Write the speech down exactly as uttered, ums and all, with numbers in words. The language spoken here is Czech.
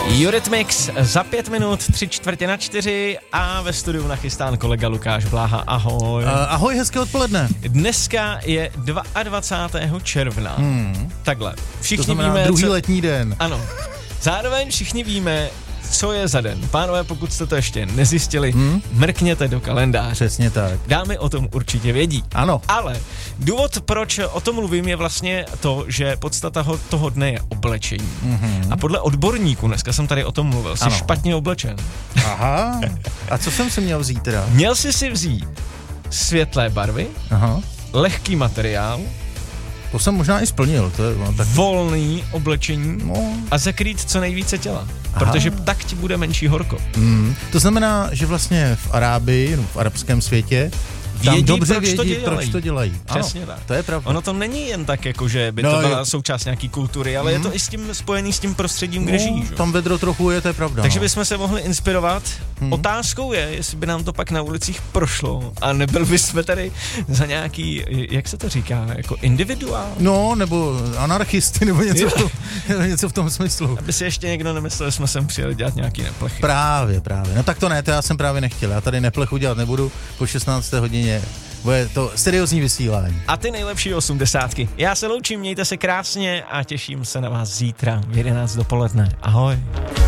Eurythmics za pět minut, tři čtvrtě na čtyři a ve studiu nachystán kolega Lukáš Bláha. Ahoj. Uh, ahoj, hezké odpoledne. Dneska je dvacátého druhého června. Hmm. Takhle. Všichni to znamená víme, druhý co... letní den. Ano. Zároveň všichni víme, co je za den. Pánové, pokud jste to ještě nezjistili, hmm? mrkněte do kalendáře. Přesně tak. Dámy o tom určitě vědí. Ano. Ale důvod, proč o tom mluvím, je vlastně to, že podstata toho dne je oblečení. Mm-hmm. A podle odborníků, dneska jsem tady o tom mluvil, jsi ano. špatně oblečen. Aha. A co jsem si měl vzít teda? Měl jsi si vzít světlé barvy, aha. lehký materiál, to jsem možná i splnil. To je, no, tak... volný oblečení no. a zakrýt co nejvíce těla. Aha. Protože tak ti bude menší horko. Mm, to znamená, že vlastně v Arábii, no, v arabském světě, tam vědí, dobře proč vědí, to dělají. proč to dělají. Přesně ano, tak. To je pravda. Ono to není jen tak, jako že by no, to byla jo. součást nějaký kultury, ale mm. je to i s tím spojený s tím prostředím, kde no, žijí. Že? Tam vedro trochu je, to je pravda. Takže no. bychom se mohli inspirovat. Hmm. Otázkou je, jestli by nám to pak na ulicích prošlo a nebyl bychom tady za nějaký, jak se to říká, jako individuál? No, nebo anarchisty, nebo něco, v tom, něco v tom smyslu. Aby si ještě někdo nemyslel, že jsme sem přijeli dělat nějaký neplechy. Právě, právě. No tak to ne, to já jsem právě nechtěl. Já tady neplechu dělat nebudu po šestnácté hodině. Bude to seriózní vysílání. A ty nejlepší osmdesátky. Já se loučím, mějte se krásně a těším se na vás zítra v jedenáct dopoledne. Ahoj.